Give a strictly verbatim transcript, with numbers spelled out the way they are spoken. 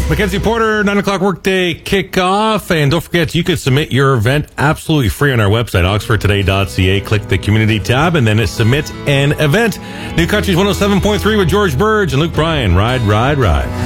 Mackenzie Porter, nine o'clock workday kickoff. And don't forget, you could submit your event absolutely free on our website, oxford today dot c a. Click the community tab and then it submit an event. New Country's one oh seven point three with George Burge and Luke Bryan. Ride, ride, ride.